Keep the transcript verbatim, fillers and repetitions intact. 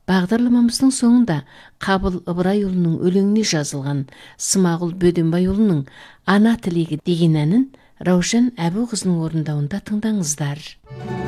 Бағдарламамыздың соңында Қабыл Ыбырайұлының өлеңіне жазылған Смағұл Бөденбайұлының «Ана тілегі» деген әнін Раушан Әбуқызының орындауында тыңдаңыздар.